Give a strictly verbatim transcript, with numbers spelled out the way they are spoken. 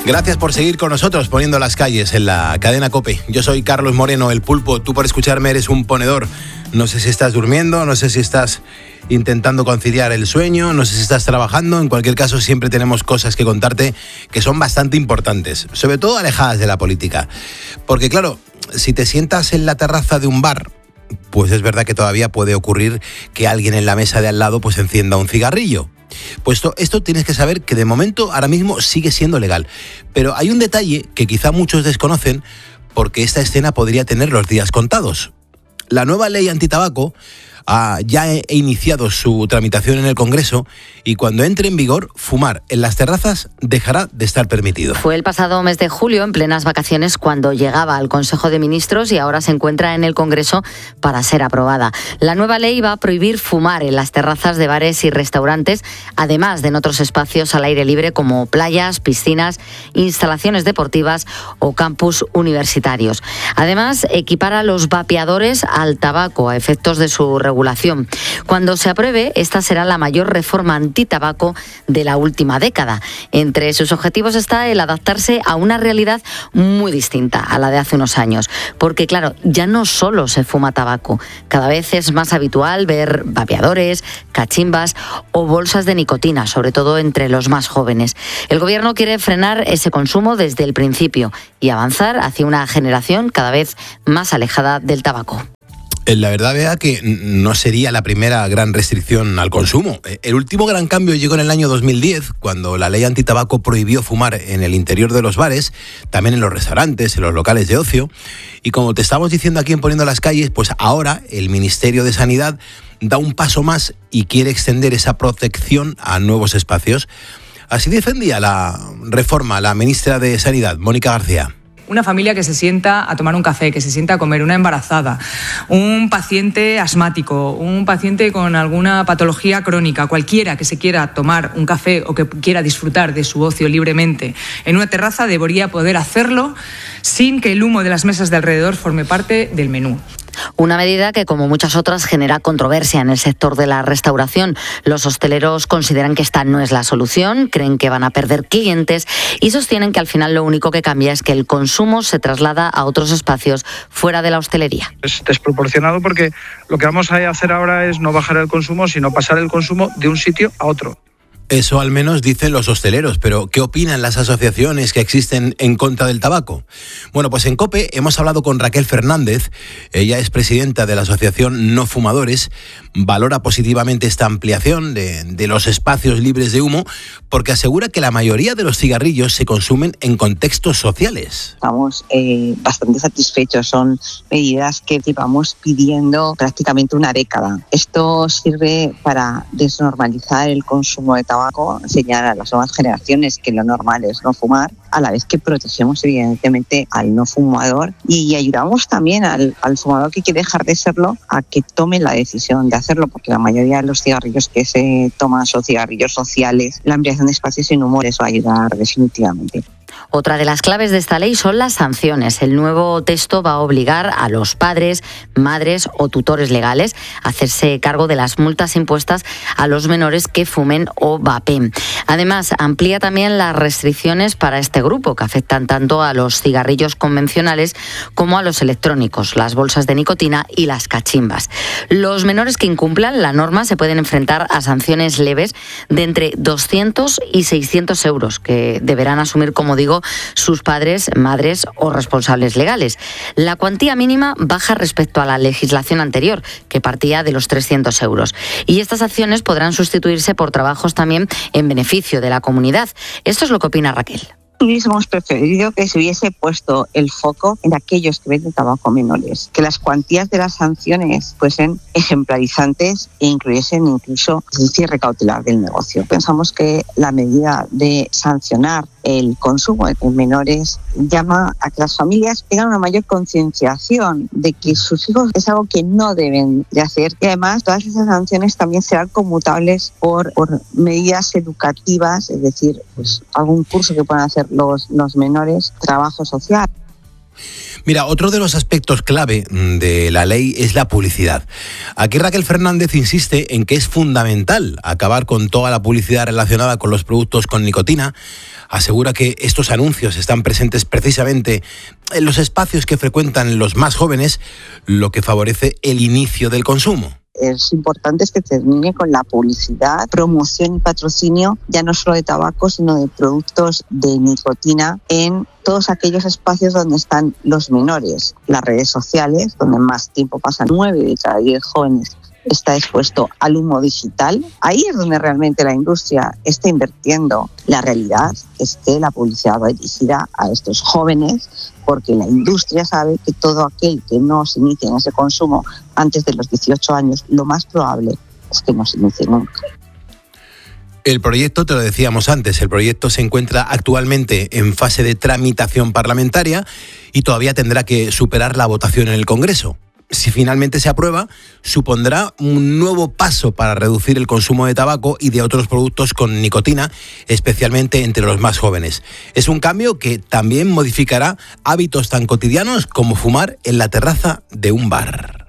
Gracias por seguir con nosotros poniendo las calles en la cadena COPE. Yo soy Carlos Moreno, el Pulpo. Tú por escucharme eres un ponedor. No sé si estás durmiendo, no sé si estás intentando conciliar el sueño, no sé si estás trabajando. En cualquier caso, siempre tenemos cosas que contarte que son bastante importantes, sobre todo alejadas de la política. Porque claro, si te sientas en la terraza de un bar, pues es verdad que todavía puede ocurrir que alguien en la mesa de al lado pues encienda un cigarrillo. Pues esto, esto tienes que saber que de momento ahora mismo sigue siendo legal. Pero hay un detalle que quizá muchos desconocen porque esta escena podría tener los días contados. La nueva ley antitabaco ha ya ha iniciado su tramitación en el Congreso y cuando entre en vigor, fumar en las terrazas dejará de estar permitido. Fue el pasado mes de julio, en plenas vacaciones, cuando llegaba al Consejo de Ministros y ahora se encuentra en el Congreso para ser aprobada. La nueva ley va a prohibir fumar en las terrazas de bares y restaurantes, además de en otros espacios al aire libre como playas, piscinas, instalaciones deportivas o campus universitarios. Además, equipara los vapeadores al tabaco a efectos de su regulación. Cuando se apruebe, esta será la mayor reforma antitabaco de la última década. Entre sus objetivos está el adaptarse a una realidad muy distinta a la de hace unos años. Porque, claro, ya no solo se fuma tabaco. Cada vez es más habitual ver vapeadores, cachimbas o bolsas de nicotina, sobre todo entre los más jóvenes. El Gobierno quiere frenar ese consumo desde el principio y avanzar hacia una generación cada vez más alejada del tabaco. La verdad, vea que no sería la primera gran restricción al consumo. El último gran cambio llegó en el año dos mil diez, cuando la ley antitabaco prohibió fumar en el interior de los bares, también en los restaurantes, en los locales de ocio. Y como te estamos diciendo aquí en Poniendo las Calles, pues ahora el Ministerio de Sanidad da un paso más y quiere extender esa protección a nuevos espacios. Así defendía la reforma la ministra de Sanidad, Mónica García. Una familia que se sienta a tomar un café, que se sienta a comer, una embarazada, un paciente asmático, un paciente con alguna patología crónica, cualquiera que se quiera tomar un café o que quiera disfrutar de su ocio libremente en una terraza debería poder hacerlo sin que el humo de las mesas de alrededor forme parte del menú. Una medida que, como muchas otras, genera controversia en el sector de la restauración. Los hosteleros consideran que esta no es la solución, creen que van a perder clientes y sostienen que al final lo único que cambia es que el consumo se traslada a otros espacios fuera de la hostelería. Es desproporcionado porque lo que vamos a hacer ahora es no bajar el consumo, sino pasar el consumo de un sitio a otro. Eso al menos dicen los hosteleros, pero ¿qué opinan las asociaciones que existen en contra del tabaco? Bueno, pues en COPE hemos hablado con Raquel Fernández, ella es presidenta de la asociación No Fumadores, valora positivamente esta ampliación de, de los espacios libres de humo, porque asegura que la mayoría de los cigarrillos se consumen en contextos sociales. Estamos eh, bastante satisfechos, son medidas que llevamos pidiendo prácticamente una década. Esto sirve para desnormalizar el consumo de tabaco, enseñar a las nuevas generaciones que lo normal es no fumar, a la vez que protegemos evidentemente al no fumador y ayudamos también al, al fumador que quiere dejar de serlo a que tome la decisión de hacerlo, porque la mayoría de los cigarrillos que se toman son cigarrillos sociales. La ampliación de espacios sin humo eso va a ayudar definitivamente. Otra de las claves de esta ley son las sanciones. El nuevo texto va a obligar a los padres, madres o tutores legales a hacerse cargo de las multas impuestas a los menores que fumen o vapeen. Además, amplía también las restricciones para este grupo, que afectan tanto a los cigarrillos convencionales como a los electrónicos, las bolsas de nicotina y las cachimbas. Los menores que incumplan la norma se pueden enfrentar a sanciones leves de entre doscientos y seiscientos euros, que deberán asumir, como digo, sus padres, madres o responsables legales. La cuantía mínima baja respecto a la legislación anterior, que partía de los trescientos euros. Y estas acciones podrán sustituirse por trabajos también en beneficio de la comunidad. Esto es lo que opina Raquel. Hubiésemos preferido que se hubiese puesto el foco en aquellos que venden tabaco menores, que las cuantías de las sanciones fuesen ejemplarizantes e incluyesen incluso el cierre cautelar del negocio. Pensamos que la medida de sancionar el consumo de menores llama a que las familias tengan una mayor concienciación de que sus hijos es algo que no deben de hacer y además todas esas sanciones también serán conmutables por, por medidas educativas, es decir, pues algún curso que puedan hacer los, los menores, trabajo social. Mira, otro de los aspectos clave de la ley es la publicidad. Aquí Raquel Fernández insiste en que es fundamental acabar con toda la publicidad relacionada con los productos con nicotina. Asegura que estos anuncios están presentes precisamente en los espacios que frecuentan los más jóvenes, lo que favorece el inicio del consumo. Es importante que termine con la publicidad, promoción y patrocinio, ya no solo de tabaco, sino de productos de nicotina en todos aquellos espacios donde están los menores. Las redes sociales, donde más tiempo pasan, nueve de cada diez jóvenes está expuesto al humo digital. Ahí es donde realmente la industria está invirtiendo. La realidad es que la publicidad va dirigida a estos jóvenes, porque la industria sabe que todo aquel que no se inicie en ese consumo antes de los dieciocho años, lo más probable es que no se inicie nunca. El proyecto, te lo decíamos antes, el proyecto se encuentra actualmente en fase de tramitación parlamentaria y todavía tendrá que superar la votación en el Congreso. Si finalmente se aprueba, supondrá un nuevo paso para reducir el consumo de tabaco y de otros productos con nicotina, especialmente entre los más jóvenes. Es un cambio que también modificará hábitos tan cotidianos como fumar en la terraza de un bar.